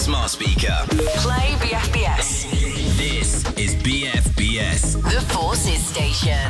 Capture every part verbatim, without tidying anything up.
smart speaker. Play B F B S. This is B F B S. The Forces Station.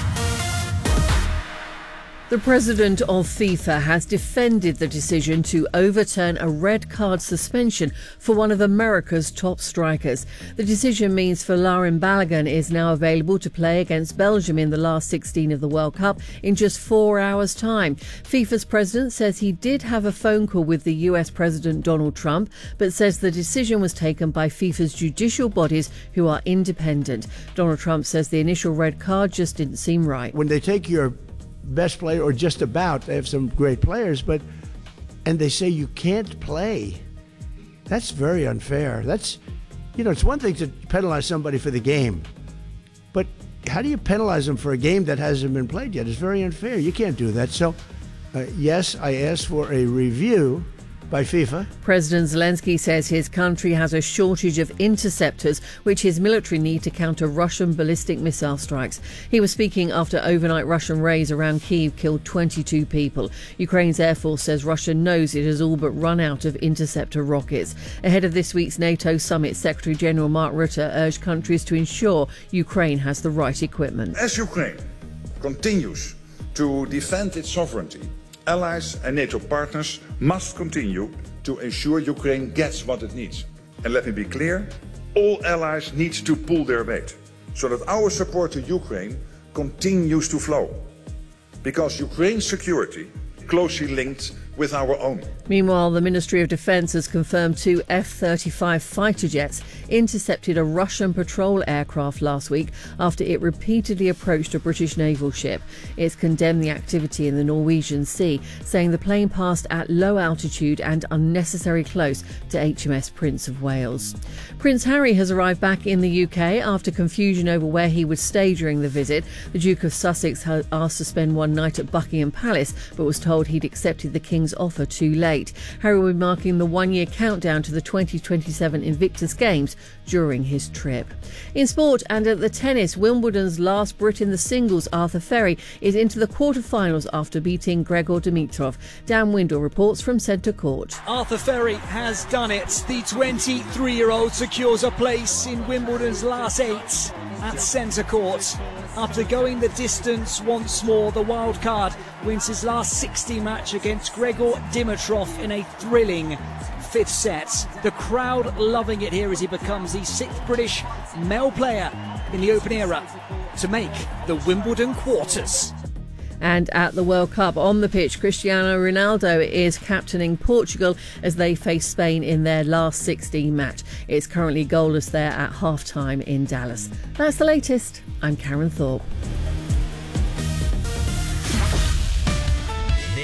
The president of FIFA has defended the decision to overturn a red card suspension for one of America's top strikers. The decision means Folarin Balogun is now available to play against Belgium in the last sixteen of the World Cup in just four hours' time. FIFA's president says he did have a phone call with the U S President Donald Trump, but says the decision was taken by FIFA's judicial bodies who are independent. Donald Trump says the initial red card just didn't seem right. When they take your best player, or just about, they have some great players, but and they say you can't play, that's very unfair. That's, you know, it's one thing to penalize somebody for the game, but how do you penalize them for a game that hasn't been played yet? It's very unfair. You can't do that. So uh, yes, I asked for a review by FIFA. President Zelensky says his country has a shortage of interceptors, which his military need to counter Russian ballistic missile strikes. He was speaking after overnight Russian raids around Kyiv killed twenty-two people. Ukraine's Air Force says Russia knows it has all but run out of interceptor rockets. Ahead of this week's NATO summit, Secretary General Mark Rutte urged countries to ensure Ukraine has the right equipment. As Ukraine continues to defend its sovereignty, allies and NATO partners must continue to ensure Ukraine gets what it needs. And let me be clear, all allies need to pull their weight so that our support to Ukraine continues to flow. Because Ukraine's security is closely linked with our own. Meanwhile, the Ministry of Defence has confirmed two F thirty-five fighter jets intercepted a Russian patrol aircraft last week after it repeatedly approached a British naval ship. It's condemned the activity in the Norwegian Sea, saying the plane passed at low altitude and unnecessarily close to H M S Prince of Wales. Prince Harry has arrived back in the U K after confusion over where he would stay during the visit. The Duke of Sussex had asked to spend one night at Buckingham Palace, but was told he'd accepted the King's offer too late. Harry will be marking the one-year countdown to the twenty twenty-seven Invictus Games during his trip. In sport and at the tennis, Wimbledon's last Brit in the singles, Arthur Ferry, is into the quarter-finals after beating Gregor Dimitrov. Dan Windle reports from Centre Court. Arthur Ferry has done it. The twenty-three-year-old secures a place in Wimbledon's last eight at Centre Court. After going the distance once more, the wild card wins his last sixty match against Gregor Dimitrov in a thrilling fifth set. The crowd loving it here as he becomes the sixth British male player in the Open era to make the Wimbledon quarters. And at the World Cup, on the pitch, Cristiano Ronaldo is captaining Portugal as they face Spain in their last sixteen match. It's currently goalless there at half-time in Dallas. That's the latest. I'm Karen Thorpe.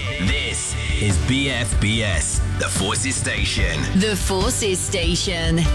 This is B F B S, the Forces Station. The Forces Station.